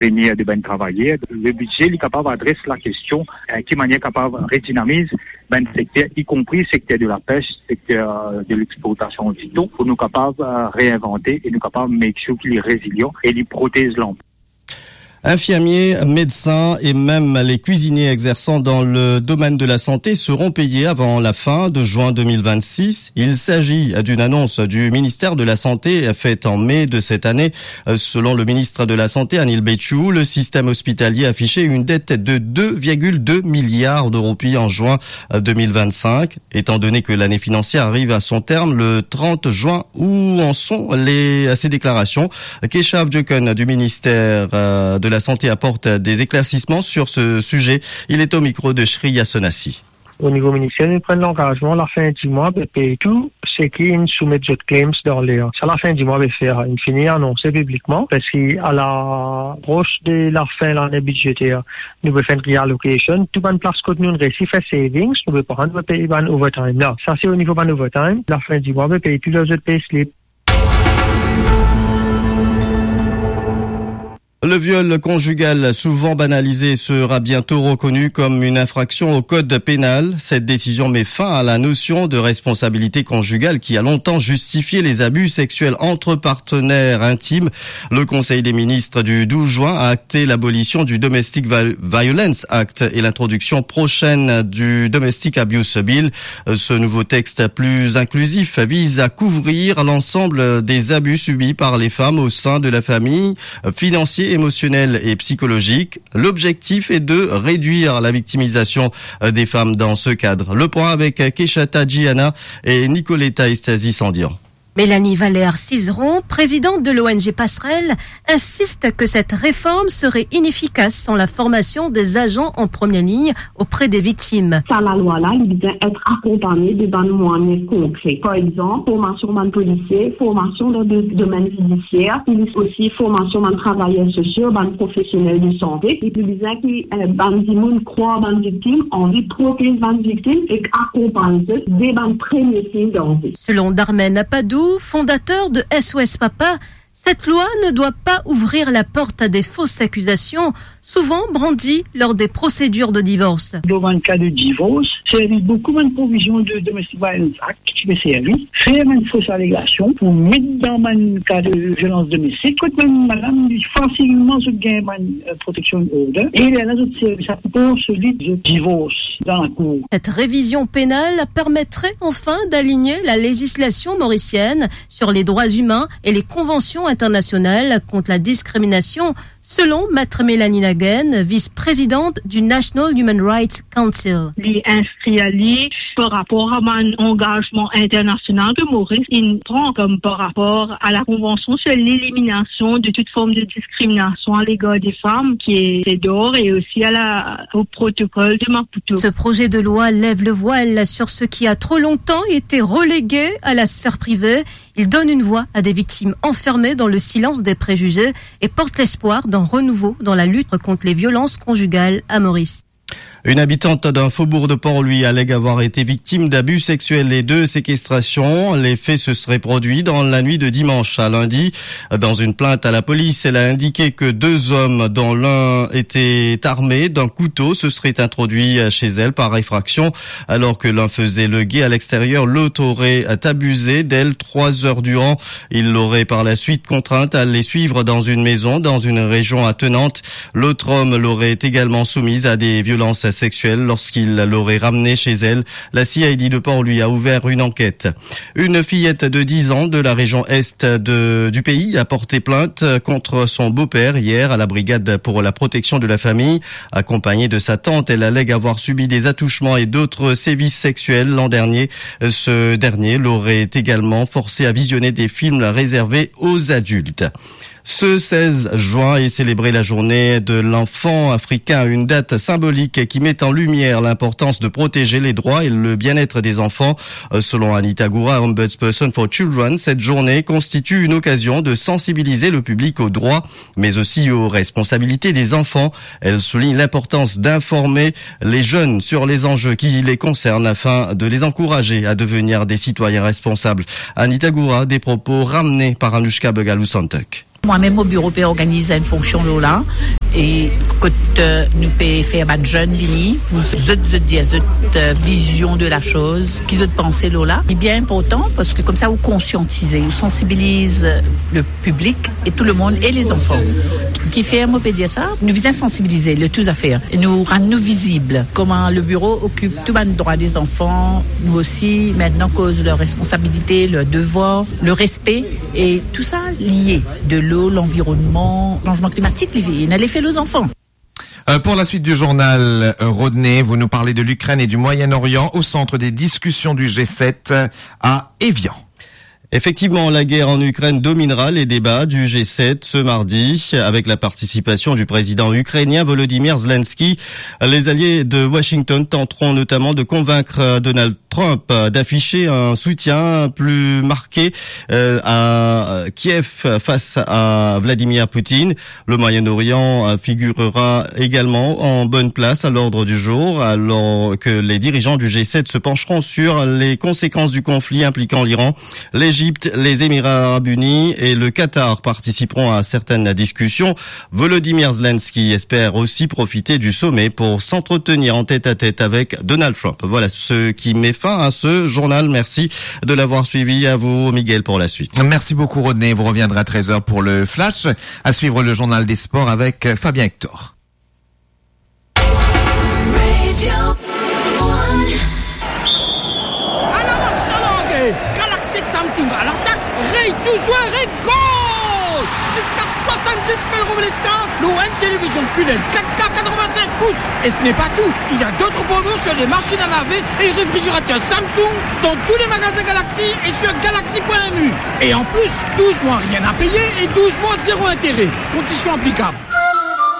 venir de ben travailler. Le budget est capable d'adresser la question qui manière capable de redynamiser ben secteur, y compris secteur de la pêche, secteur de l'exportation du thon, pour nous capables de réinventer et nous capables de make sure qu'il est résilient et il protège l'emploi. Infirmiers, médecins et même les cuisiniers exerçant dans le domaine de la santé seront payés avant la fin de juin 2026. Il s'agit d'une annonce du ministère de la Santé faite en mai de cette année. Selon le ministre de la Santé, Anil Bechu, le système hospitalier affichait une dette de 2,2 milliards de roupies en juin 2025. Étant donné que l'année financière arrive à son terme le 30 juin, où en sont ces déclarations? Keshav Joken du ministère de la Santé apporte des éclaircissements sur ce sujet. Il est au micro de Shriya Sonassi. Au niveau ministériel, ils prennent l'engagement, à la fin du mois, de payer tout ce qui soumettent de claims d'Orléans. À la fin du mois, de faire une finir annoncer publiquement, parce qu'à la proche de la fin de l'année budgétaire, nous devons faire une reallocation. Tout bonne place que nous réussi faire savings, nous devons prendre, payer un overtime. Là, ça c'est au niveau d'un overtime. À la fin du mois, de payer tous les autres payslips. Le viol conjugal, souvent banalisé, sera bientôt reconnu comme une infraction au code pénal. Cette décision met fin à la notion de responsabilité conjugale qui a longtemps justifié les abus sexuels entre partenaires intimes. Le Conseil des ministres du 12 juin a acté l'abolition du Domestic Violence Act et l'introduction prochaine du Domestic Abuse Bill. Ce nouveau texte plus inclusif vise à couvrir l'ensemble des abus subis par les femmes au sein de la famille, financiers, émotionnel et psychologique. L'objectif est de réduire la victimisation des femmes dans ce cadre. Le point avec Keshata Giana et Nicoletta Estasi-Sandian. Mélanie Valère-Cizeron, présidente de l'ONG Passerelle, insiste que cette réforme serait inefficace sans la formation des agents en première ligne auprès des victimes. Ça, la loi là, il doit être accompagné de moyens concrets. Par exemple, formation d'un policier, formation dans le domaine judiciaire, il y a aussi formation d'un travailleur social, d'un professionnel de santé. Et puis, il y a qui, des gens croient dans les victimes, envie de protéger les victimes et accompagner des premiers signes danger. Selon Darmen Apadou, fondateur de SOS Papa, cette loi ne doit pas ouvrir la porte à des fausses accusations, souvent brandies lors des procédures de divorce. Dans un cas de divorce, c'est beaucoup de provisions de Domestic Violence Act qui peut servir, faire une fausse allégation pour mettre dans un cas de violence domestique, quand même madame facilement se gagne une protection order, et les autres services pour celui de divorce dans la cour. Cette révision pénale permettrait enfin d'aligner la législation mauricienne sur les droits humains et les conventions internationales contre la discrimination, selon Maître Mélanie Naguen, vice-présidente du National Human Rights Council. Il inscrit à lui par rapport à un engagement international que Maurice il prend comme par rapport à la Convention sur l'élimination de toute forme de discrimination à l'égard des femmes qui est d'or et aussi au protocole de Maputo. Ce projet de loi lève le voile sur ce qui a trop longtemps été relégué à la sphère privée. Il donne une voix à des victimes enfermées dans le silence des préjugés et porte l'espoir d'un renouveau dans la lutte contre les violences conjugales à Maurice. Une habitante d'un faubourg de Port-Louis allègue avoir été victime d'abus sexuels et de séquestration. Les faits se seraient produits dans la nuit de dimanche à lundi. Dans une plainte à la police, elle a indiqué que 2 hommes, dont l'un était armé d'un couteau, se seraient introduits chez elle par effraction. Alors que l'un faisait le guet à l'extérieur, l'autre aurait abusé d'elle 3 heures durant. Il l'aurait par la suite contrainte à les suivre dans une maison, dans une région attenante. L'autre homme l'aurait également soumise à des violences sexuelle lorsqu'il l'aurait ramenée chez elle. La CID de Port-Louis a ouvert une enquête. Une fillette de 10 ans de la région est du pays a porté plainte contre son beau-père hier à la brigade pour la protection de la famille. Accompagnée de sa tante, elle allègue avoir subi des attouchements et d'autres sévices sexuels l'an dernier. Ce dernier l'aurait également forcé à visionner des films réservés aux adultes. Ce 16 juin est célébrée la journée de l'enfant africain, une date symbolique qui met en lumière l'importance de protéger les droits et le bien-être des enfants. Selon Anita Goura, Ombudsperson for Children, cette journée constitue une occasion de sensibiliser le public aux droits, mais aussi aux responsabilités des enfants. Elle souligne l'importance d'informer les jeunes sur les enjeux qui les concernent afin de les encourager à devenir des citoyens responsables. Anita Goura, des propos ramenés par Anushka Begalou-Santek. Moi-même au bureau, je organise une fonction là et quand nous pouvons faire des jeunes venir pour dire cette vision de la chose, qu'ils ont pensé là, c'est bien important parce que comme ça vous conscientisez, vous sensibilisez le public et tout le monde et les enfants. Qui fait, moi peut dire ça, nous visons sensibiliser le tous à faire et nous rendre visibles comment le bureau occupe tout le droit des enfants, nous aussi maintenant cause leur responsabilité, leur devoir, le respect et tout ça lié de l'eau, l'environnement, le changement climatique, il a l'effet aux enfants. Pour la suite du journal, Rodney, vous nous parlez de l'Ukraine et du Moyen-Orient au centre des discussions du G7 à Évian. Effectivement, la guerre en Ukraine dominera les débats du G7 ce mardi avec la participation du président ukrainien Volodymyr Zelensky. Les alliés de Washington tenteront notamment de convaincre Donald Trump d'afficher un soutien plus marqué à Kiev face à Vladimir Poutine. Le Moyen-Orient figurera également en bonne place à l'ordre du jour alors que les dirigeants du G7 se pencheront sur les conséquences du conflit impliquant l'Iran, l'Égypte, les Émirats arabes unis et le Qatar participeront à certaines discussions. Volodymyr Zelensky espère aussi profiter du sommet pour s'entretenir en tête-à-tête avec Donald Trump. Voilà ce qui met fin à ce journal. Merci de l'avoir suivi. À vous, Miguel, pour la suite. Merci beaucoup, Rodney. Vous reviendrez à 13h pour le Flash. À suivre le journal des sports avec Fabien Hector. Samsung à l'attaque, Ray Touzoua, Ray goal jusqu'à 70 000 Robleska, l'ON télévision QLED 4K 85 pouces. Et ce n'est pas tout, il y a d'autres bonus sur les machines à laver et réfrigérateurs Samsung dans tous les magasins Galaxy et sur galaxy.mu. Et en plus, 12 mois rien à payer et 12 mois zéro intérêt. Conditions applicables.